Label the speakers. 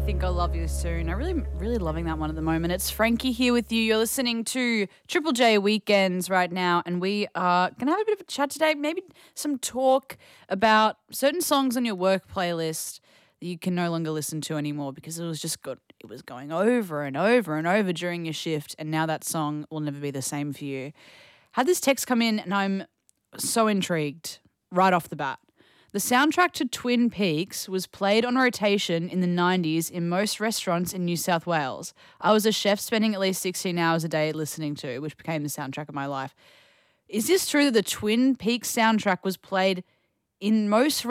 Speaker 1: Think I'll Love You Soon. I'm really loving that one at the moment. It's Frankie here with you. You're listening to Triple J Weekends right now, and we are going to have a bit of a chat today, maybe some talk about certain songs on your work playlist that you can no longer listen to anymore because it was going over and over and over during your shift, and now that song will never be the same for you. Had this text come in, and I'm so intrigued right off the bat. The soundtrack to Twin Peaks was played on rotation in the 90s in most restaurants in New South Wales. I was a chef spending at least 16 hours a day listening to, which became the soundtrack of my life. Is this true that the Twin Peaks soundtrack was played in most